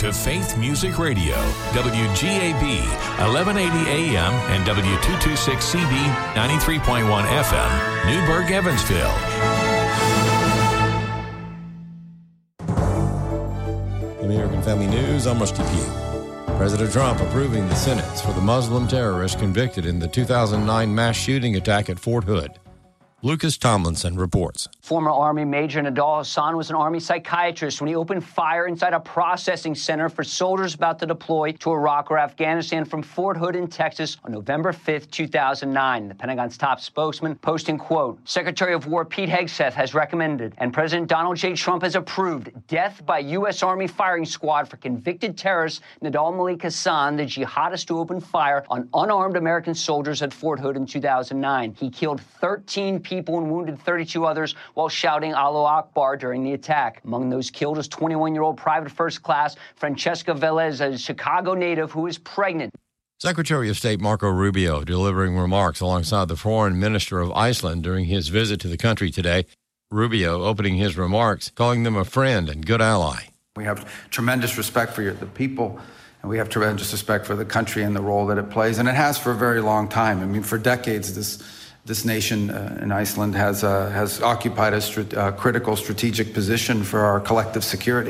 to Faith Music Radio, WGAB, 1180 AM and W226CB, 93.1 FM, Newburgh, Evansville. American Family News, I'm Rusty Pugh. President Trump approving the sentence for the Muslim terrorist convicted in the 2009 mass shooting attack at Fort Hood. Lucas Tomlinson reports. Former Army Major Nidal Hassan was an Army psychiatrist when he opened fire inside a processing center for soldiers about to deploy to Iraq or Afghanistan from Fort Hood in Texas on November 5th, 2009. The Pentagon's top spokesman posting, quote, Secretary of War Pete Hegseth has recommended and President Donald J. Trump has approved death by U.S. Army firing squad for convicted terrorist Nidal Malik Hassan, the jihadist who opened fire on unarmed American soldiers at Fort Hood in 2009. He killed 13 people and wounded 32 others while shouting Allahu Akbar during the attack. Among those killed is 21-year-old Private First Class Francesca Velez, a Chicago native who is pregnant. Secretary of State Marco Rubio delivering remarks alongside the Foreign Minister of Iceland during his visit to the country today. Rubio opening his remarks, calling them a friend and good ally. We have tremendous respect for the people, and we have tremendous respect for the country and the role that it plays, and it has for a very long time. I mean, for decades, this nation in Iceland has occupied a critical strategic position for our collective security.